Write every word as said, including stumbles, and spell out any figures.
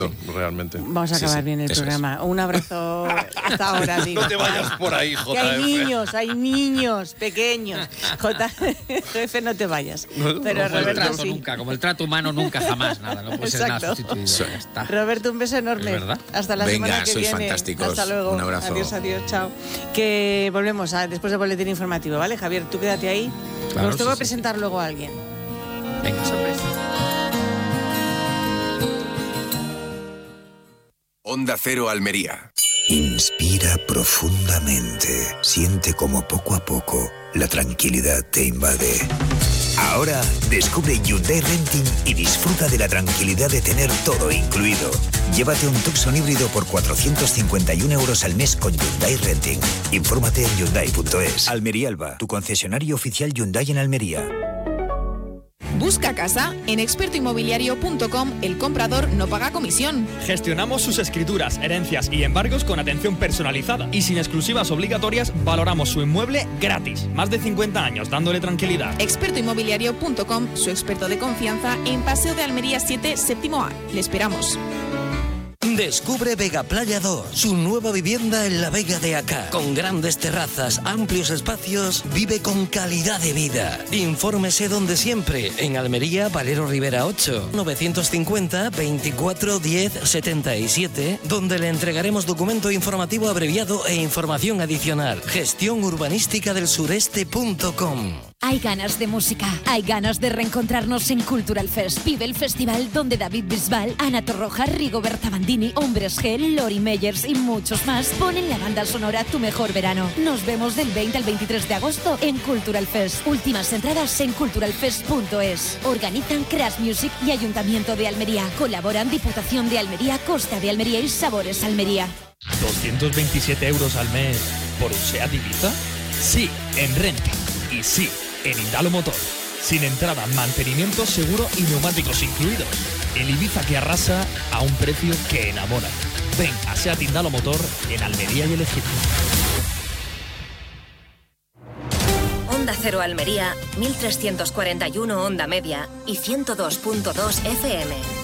Realmente. Vamos a acabar sí, sí, bien el programa. Es. Un abrazo hasta ahora. No te vayas por ahí, J F. Que hay niños, hay niños pequeños. J F, no te vayas. No, Pero como Roberto, el trato sí. nunca, como el trato humano nunca jamás, nada. No puede ser nada sustituido. Sí. Roberto, un beso enorme. Hasta la Venga, semana que sois viene. fantásticos. Hasta luego. Un abrazo. Adiós, adiós, chao. Que volvemos a, después del boletín informativo, ¿vale, Javier? Tú quédate ahí. Claro, Nos tengo sí, que presentar sí. luego a alguien. Venga, sorpresa. Onda Cero Almería. Inspira profundamente. Siente como poco a poco la tranquilidad te invade. Ahora descubre Hyundai Renting y disfruta de la tranquilidad de tener todo incluido. Llévate un Tucson híbrido por cuatrocientos cincuenta y un euros al mes con Hyundai Renting. Infórmate en Hyundai punto es. Almería Alba, tu concesionario oficial Hyundai en Almería. Busca casa. En experto inmobiliario punto com el comprador no paga comisión. Gestionamos sus escrituras, herencias y embargos con atención personalizada. Y sin exclusivas obligatorias, valoramos su inmueble gratis. Más de cincuenta años dándole tranquilidad. experto inmobiliario punto com, su experto de confianza en Paseo de Almería siete, séptimo A. Le esperamos. Descubre Vega Playa dos, su nueva vivienda en la Vega de Acá. Con grandes terrazas, amplios espacios, vive con calidad de vida. Infórmese donde siempre, en Almería, Valero Rivera ocho, novecientos cincuenta, veinticuatro, diez, setenta y siete, donde le entregaremos documento informativo abreviado e información adicional. Gestión urbanística del sureste punto com. Hay ganas de música, hay ganas de reencontrarnos en Cultural Fest. Vive el festival donde David Bisbal, Ana Torroja, Rigoberta Bandini, Hombres G, Lori Meyers y muchos más ponen la banda sonora Tu Mejor Verano. Nos vemos del veinte al veintitrés de agosto en Cultural Fest. Últimas entradas en cultural fest punto es. Organizan Crash Music y Ayuntamiento de Almería. Colaboran Diputación de Almería, Costa de Almería y Sabores Almería. ¿doscientos veintisiete euros al mes por un SEAT Ibiza? Sí, en Renting. Y sí, en Indalo Motor. Sin entrada, mantenimiento, seguro y neumáticos incluidos. El Ibiza que arrasa a un precio que enamora. Ven a SEAT Indalo Motor en Almería y El Ejido. Onda Cero Almería, mil trescientos cuarenta y uno onda media y ciento dos punto dos F M.